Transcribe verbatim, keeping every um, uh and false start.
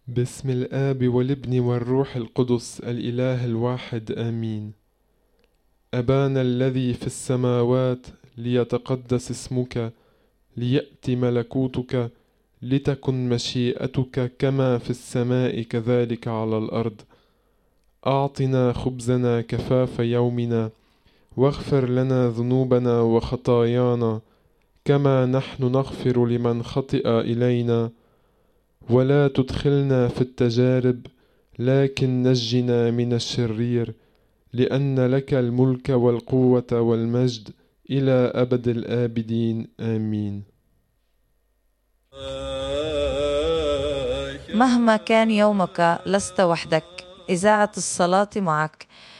باسم الآب والابن والروح القدس الإله الواحد آمين. أبانا الذي في السماوات، ليتقدس اسمك، ليأتي ملكوتك، لتكن مشيئتك كما في السماء كذلك على الأرض. أعطنا خبزنا كفاف يومنا، واغفر لنا ذنوبنا وخطايانا كما نحن نغفر لمن خطئ إلينا، ولا تدخلنا في التجارب لكن نجنا من الشرير، لأن لك الملك والقوة والمجد إلى أبد الآبدين آمين. مهما كان يومك لست وحدك. إذاعة الصلاة معك